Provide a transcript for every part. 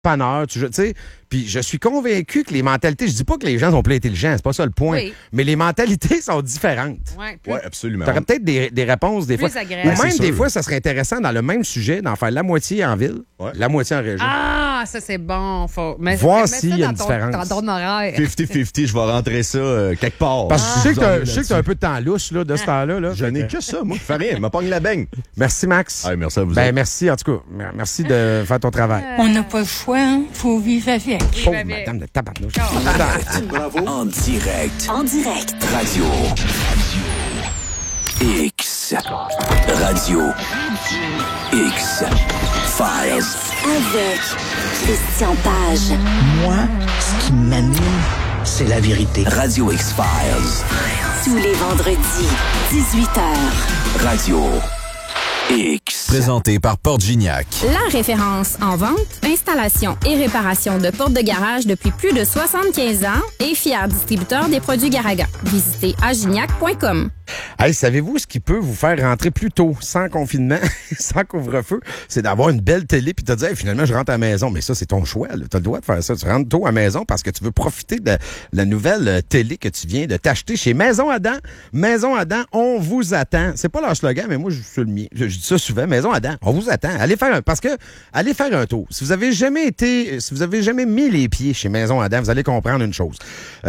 dépanneur, tu sais. Puis je suis convaincu que les mentalités, je dis pas que les gens sont plus intelligents, c'est pas ça le point, mais les mentalités sont différentes. Oui, absolument. Tu aurais peut-être des réponses des plus fois. agréables. Ou même des fois, ça serait intéressant dans le même sujet d'en faire la moitié en ville, la moitié en région. Ah, ça c'est bon. Voir s'il y a une différence. Dans ton horaire. 50-50, je vais rentrer ça quelque part. Parce que je sais que tu as un peu de temps lousse là, de ce temps-là. Là. Je n'ai que ça, moi. Je fais rien. Je me pogne la beigne. Merci, Max. Ah, merci à vous. Merci, en tout cas. Merci de faire ton travail. On n'a pas le choix, hein? Faut vivre avec. Pauvre madame de tabarnouche. Bravo. En direct. Radio X. Radio X. Files. Avec Christian Page. Moi, ce qui m'anime, c'est la vérité. Radio X-Files. Tous les vendredis, 18h. Radio X. Présenté par Porte Gignac. La référence en vente, installation et réparation de portes de garage depuis plus de 75 ans et fier distributeur des produits Garaga. Visitez agignac.com. Hey, savez-vous ce qui peut vous faire rentrer plus tôt, sans confinement, sans couvre-feu? C'est d'avoir une belle télé puis de te dire, hey, finalement, je rentre à la maison. Mais ça, c'est ton choix. Tu as le droit de faire ça. Tu rentres tôt à la maison parce que tu veux profiter de la nouvelle télé que tu viens de t'acheter chez Maison Adam. Maison Adam, on vous attend. C'est pas leur slogan, mais moi, je suis le mien. Je dis ça souvent. Maison Adam, on vous attend. Allez faire un tour. Si vous avez jamais mis les pieds chez Maison Adam, vous allez comprendre une chose.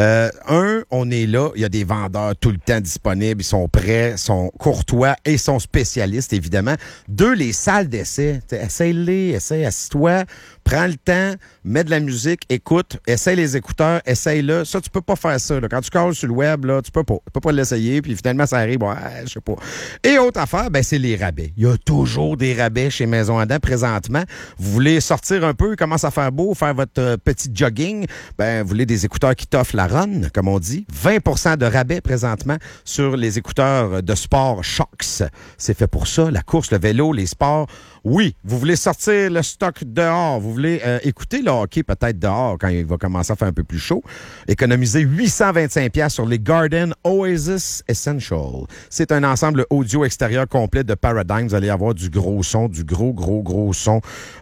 On est là. Il y a des vendeurs tout le temps disponibles. Ils sont prêts, sont courtois et sont spécialistes, évidemment. 2, les salles d'essai. Essaye-les, assis-toi, prends le temps, mets de la musique, écoute, essaye les écouteurs, essaye-le. Ça, tu peux pas faire ça. Là. Quand tu calls sur le web, là, tu peux pas l'essayer, puis finalement, ça arrive, je sais pas. Et autre affaire, c'est les rabais. Il y a toujours des rabais chez Maison Adam présentement. Vous voulez sortir un peu, il commence à faire beau, faire votre petit jogging, vous voulez des écouteurs qui t'offrent la run, comme on dit. 20% de rabais présentement sur les écouteurs de sport Shox. C'est fait pour ça, la course, le vélo, les sports. Oui, vous voulez sortir le stock dehors, vous voulez écouter le hockey peut-être dehors quand il va commencer à faire un peu plus chaud. Économisez 825$ sur les Garden Oasis Essential. C'est un ensemble audio extérieur complet de Paradigm. Vous allez avoir du gros son, du gros son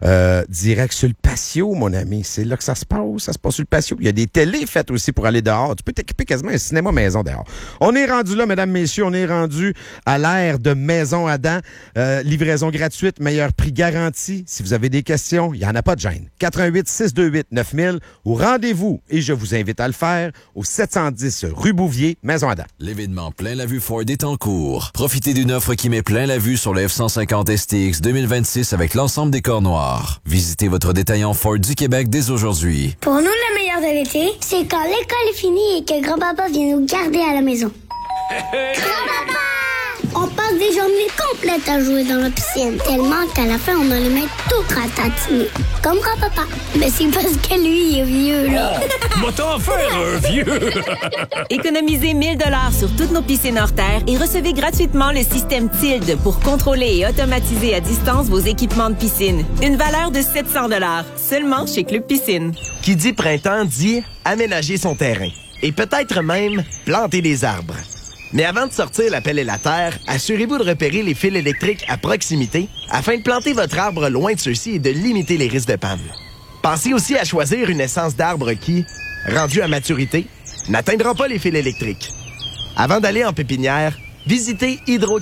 direct sur le patio, mon ami. C'est là que ça se passe sur le patio. Il y a des télés faites aussi pour aller dehors. Tu peux t'équiper quasiment un cinéma maison dehors. On est rendu là, mesdames, messieurs, on est rendu à l'ère de Maison Adam. Livraison gratuite, meilleur prix garanti. Si vous avez des questions, il n'y en a pas de gêne. 88 628 9000 ou rendez-vous, et je vous invite à le faire, au 710 rue Bouvier, Maison Adam. L'événement Plein la Vue Ford est en cours. Profitez d'une offre qui met plein la vue sur le F-150 STX 2026 avec l'ensemble des corps noirs. Visitez votre détaillant Ford du Québec dès aujourd'hui. Pour nous, le meilleur de l'été, c'est quand l'école est finie et que grand-papa vient nous garder à la maison. Grand-papa! On passe des journées complètes à jouer dans la piscine, tellement qu'à la fin, on a les mains toutes ratatinées. Comme grand-papa. Mais c'est parce que lui, il est vieux, là. Moi t'en faire un vieux! Économisez 1 000 $ sur toutes nos piscines hors terre et recevez gratuitement le système Tilde pour contrôler et automatiser à distance vos équipements de piscine. Une valeur de 700 $, seulement chez Club Piscine. Qui dit printemps dit aménager son terrain. Et peut-être même planter des arbres. Mais avant de sortir la pelle et la terre, assurez-vous de repérer les fils électriques à proximité afin de planter votre arbre loin de ceux-ci et de limiter les risques de panne. Pensez aussi à choisir une essence d'arbre qui, rendue à maturité, n'atteindra pas les fils électriques. Avant d'aller en pépinière, visitez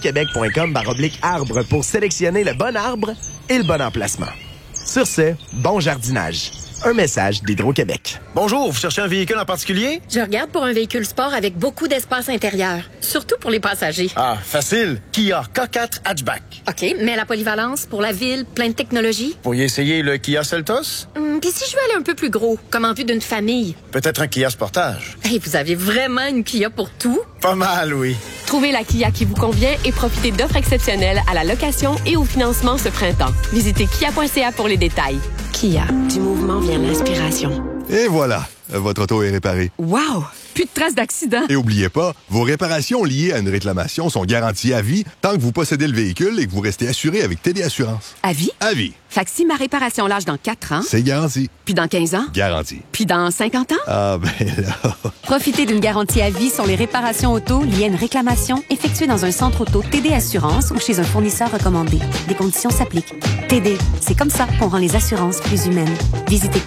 hydroquebec.com/arbre pour sélectionner le bon arbre et le bon emplacement. Sur ce, bon jardinage. Un message d'Hydro-Québec. Bonjour, vous cherchez un véhicule en particulier? Je regarde pour un véhicule sport avec beaucoup d'espace intérieur, surtout pour les passagers. Ah, facile. Kia K4 Hatchback. OK, mais la polyvalence pour la ville, plein de technologie. Pourriez essayer le Kia Seltos? Puis si je veux aller un peu plus gros, comme en vue d'une famille? Peut-être un Kia Sportage. Hey, vous avez vraiment une Kia pour tout? Pas mal, oui. Trouvez la Kia qui vous convient et profitez d'offres exceptionnelles à la location et au financement ce printemps. Visitez kia.ca pour les détails. Kia, du mouvement vient l'inspiration. Et voilà, votre auto est réparée. Wow! plus de traces d'accident. Et oubliez pas, vos réparations liées à une réclamation sont garanties à vie tant que vous possédez le véhicule et que vous restez assuré avec TD Assurance. À vie? À vie. Fait que si ma réparation lâche dans 4 ans... C'est garanti. Puis dans 15 ans? Garanti. Puis dans 50 ans? Ah, ben là... Profitez d'une garantie à vie sur les réparations auto liées à une réclamation effectuée dans un centre auto TD Assurance ou chez un fournisseur recommandé. Des conditions s'appliquent. TD, c'est comme ça qu'on rend les assurances plus humaines. Visitez